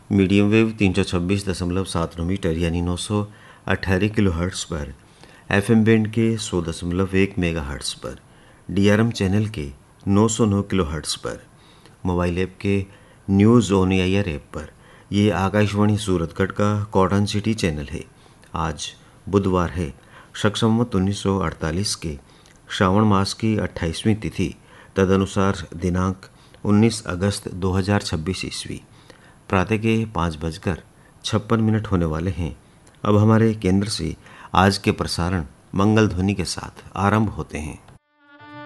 Medium wave 326.79 metre यानी 918 kilohertz पर, FM band के 100.1 मेगाहर्ट्ज़ पर, डीआरएम चैनल के 909 किलोहर्ट्ज़ पर, मोबाइल ऐप के न्यूज़ ऑन एआईआर ऐप पर। ये आकाशवाणी सूरतगढ़ का कॉटन सिटी चैनल है। आज बुधवार है, शक संवत 1948 के श्रावण मास की 28वीं तिथि, तदनुसार दिनांक 19 अगस्त 2026 ईस्वी। प्रातः के 5:56 होने वाले हैं। अब हमारे केंद्र से आज के प्रसारण मंगल ध्वनि के साथ आरंभ होते हैं।